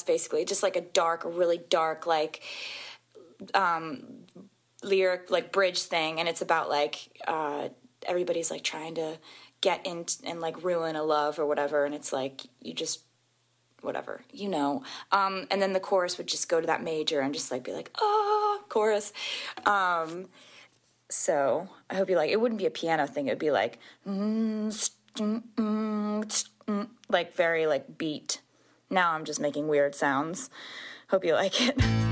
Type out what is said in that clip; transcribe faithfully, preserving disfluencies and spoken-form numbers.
that's basically just like a dark, really dark, like um, lyric, like bridge thing, and it's about like uh, everybody's like trying to get in and like ruin a love or whatever, and it's like you just whatever, you know. Um, and then the chorus would just go to that major and just like be like, oh, chorus. Um, so I hope you like. It wouldn't be a piano thing. It would be like. Mm, mm, mm, mm, like very like beat. Now I'm just making weird sounds. Hope you like it.